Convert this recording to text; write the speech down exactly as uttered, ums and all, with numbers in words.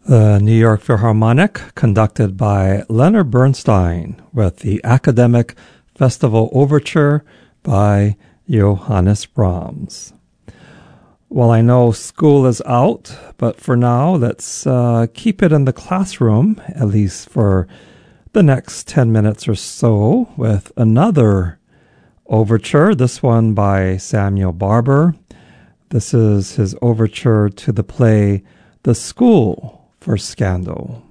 The New York Philharmonic, conducted by Leonard Bernstein, with the Academic Festival Overture by Johannes Brahms. Well, I know school is out, but for now, let's uh, keep it in the classroom, at least for the next ten minutes or so, with another overture, this one by Samuel Barber. This is his overture to the play The School for Scandal.